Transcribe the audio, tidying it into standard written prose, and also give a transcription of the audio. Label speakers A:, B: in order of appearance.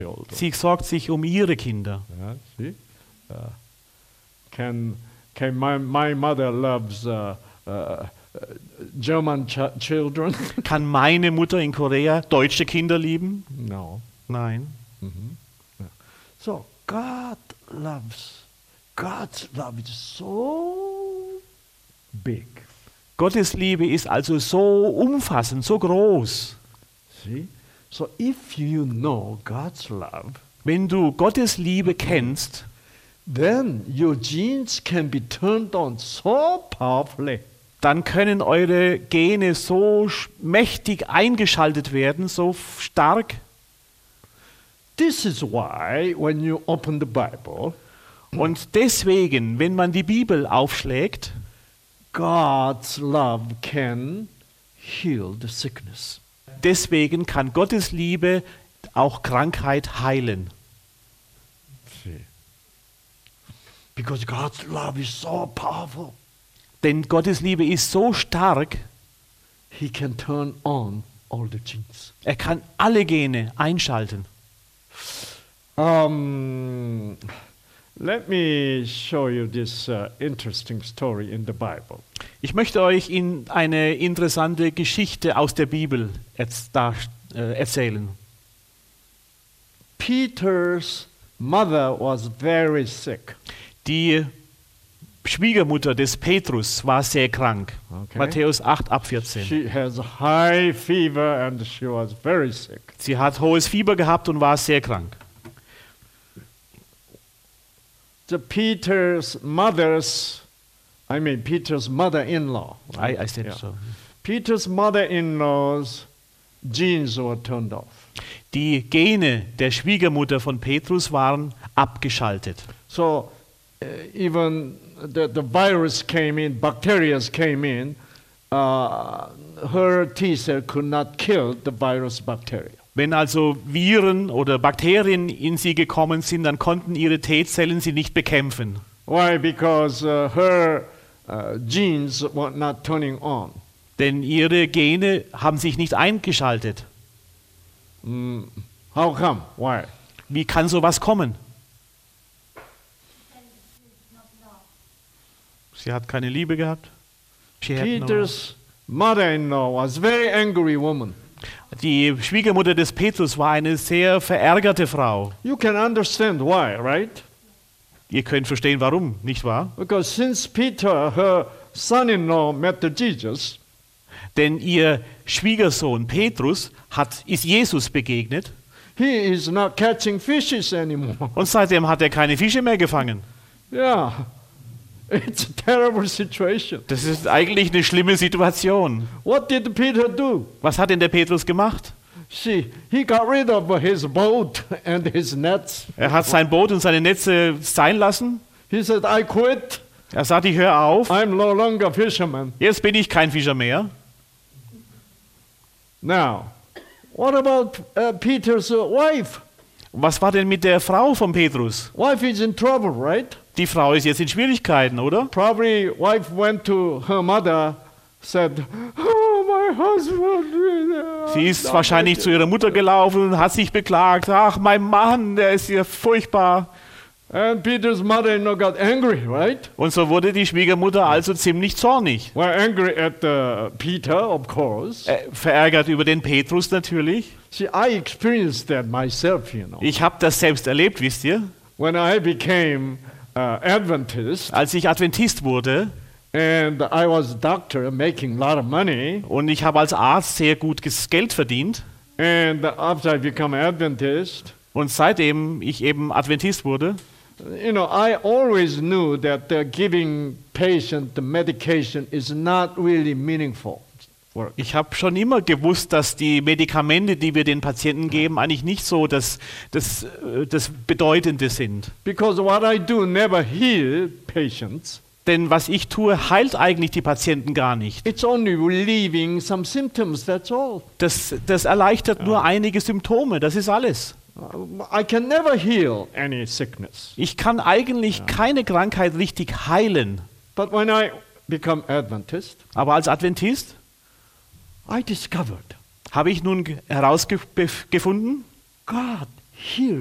A: Sie sorgt sich um ihre Kinder.
B: Yeah, see? My mother loves German children?
A: Kann meine Mutter in Korea deutsche Kinder lieben?
B: No.
A: Nein.
B: So God's love is so big.
A: Gottes Liebe ist also so umfassend, so groß.
B: See? So if you know God's love,
A: Wenn du Gottes Liebe kennst,
B: then your genes can be turned on so powerfully.
A: dann können eure Gene so mächtig eingeschaltet werden, so stark.
B: This is why when you open the Bible,
A: Und deswegen, wenn man die Bibel aufschlägt,
B: God's love can heal the sickness.
A: deswegen kann Gottes Liebe auch Krankheit heilen.
B: See? Because God's love is so powerful.
A: Denn Gottes Liebe ist so stark,
B: He can turn on all the genes.
A: er kann alle Gene einschalten.
B: Let me show you this interesting story in the Bible.
A: Ich möchte euch eine interessante Geschichte aus der Bibel erzählen.
B: Peter's mother was very sick.
A: Die Schwiegermutter des Petrus war sehr krank.
B: Okay.
A: Matthäus 8 ab 14.
B: She has high fever and she was very sick.
A: Sie hat hohes Fieber gehabt und war sehr krank.
B: Peter's mother-in-law. Right?
A: I said
B: Yeah.
A: so.
B: Peter's mother-in-law's genes were turned off.
A: Die Gene der Schwiegermutter von Petrus waren abgeschaltet.
B: So even the virus came in, bacteria came in, her T-cell could not kill the virus bacteria.
A: Wenn also Viren oder Bakterien in sie gekommen sind, dann konnten ihre T-Zellen sie nicht bekämpfen.
B: Why? Because her genes were not turning on.
A: Denn ihre Gene haben sich nicht eingeschaltet.
B: How come? Why?
A: Wie kann sowas kommen? Sie hat keine Liebe gehabt. She had no-
B: Peter's mother-in-law was a very angry woman.
A: Die Schwiegermutter des Petrus war eine sehr verärgerte Frau.
B: You can understand why, right?
A: Ihr könnt verstehen, warum, nicht wahr?
B: Because since Peter, her son-in-law, met the Jesus,
A: Denn ihr Schwiegersohn Petrus ist Jesus begegnet
B: he is not catching fishes anymore.
A: und seitdem hat er keine Fische mehr gefangen.
B: Yeah, it's a terrible situation.
A: Das ist eigentlich eine schlimme Situation.
B: What did Peter do?
A: Was hat denn der Petrus gemacht?
B: See, he got rid of his boat and his nets.
A: Er hat sein Boot und seine Netze sein lassen.
B: He said, I quit.
A: Er sagte, ich höre auf.
B: I'm no longer a fisherman.
A: Jetzt bin ich kein Fischer mehr.
B: Now, what about Peter's wife?
A: Was war denn mit der Frau von Petrus?
B: Wife is in trouble, right?
A: Die Frau ist jetzt in Schwierigkeiten, oder?
B: Probably wife went to her mother, said, oh, my husband.
A: Sie ist wahrscheinlich zu ihrer Mutter gelaufen und hat sich beklagt. Ach, mein Mann, der ist ja furchtbar.
B: And Peter's mother-in-law got angry, right?
A: Und so wurde die Schwiegermutter also ziemlich zornig.
B: Well, angry at Peter, of course.
A: Verärgert über den Petrus natürlich.
B: See, I experienced that myself, you know.
A: Ich habe das selbst erlebt, wisst ihr?
B: When I became Adventist,
A: Als ich Adventist wurde
B: and I was a doctor making a lot of money,
A: und ich habe als Arzt sehr gut Geld verdient.
B: and after I become Adventist,
A: Und seitdem ich eben Adventist wurde,
B: you know, I always knew that giving patient the medication is not really meaningful work.
A: ich habe schon immer gewusst, dass die Medikamente, die wir den Patienten geben, eigentlich nicht so das Bedeutende sind.
B: Because what I do never heal patients.
A: Denn was ich tue, heilt eigentlich die Patienten gar nicht.
B: It's only relieving some symptoms, that's all.
A: Das erleichtert nur einige Symptome, das ist alles.
B: I can never heal any sickness.
A: Ich kann eigentlich keine Krankheit richtig heilen.
B: But when I become Adventist,
A: Aber als Adventist
B: I discovered
A: habe ich nun herausgefunden,
B: God hear